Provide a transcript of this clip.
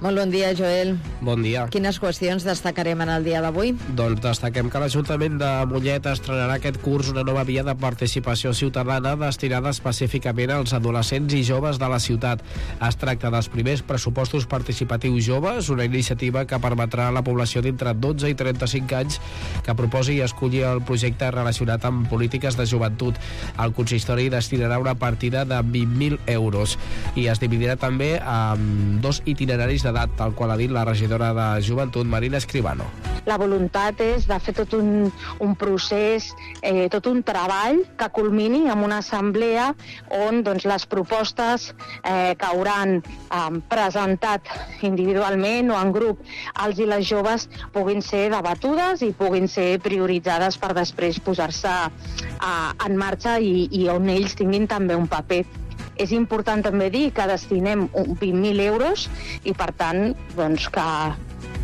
Molt bon dia, Joel. Bon dia. Quines qüestions destacarem en el dia d'avui? Doncs destaquem que l'Ajuntament de Mollet estrenarà aquest curs una nova via de participació ciutadana destinada específicament als adolescents i joves de la ciutat. Es tracta dels primers pressupostos participatius joves, una iniciativa que permetrà a la població d'entre 12 i 35 anys que proposi i escolli el projecte relacionat amb polítiques de joventut. El consistori destinarà una partida de 20.000 euros i es dividirà també amb 2 itineraris d'edat, tal qual ha dit la regidora de Joventut, Marina Escribano. La voluntat és de fer tot un procés, tot un treball que culmini amb una assemblea on doncs, les propostes que hauran presentat individualment o en grup els i les joves puguin ser debatudes i puguin ser prioritzades per després posar-se en marxa i on ells tinguin també un paper. És important també dir que destinem 20.000 euros i, per tant, doncs, que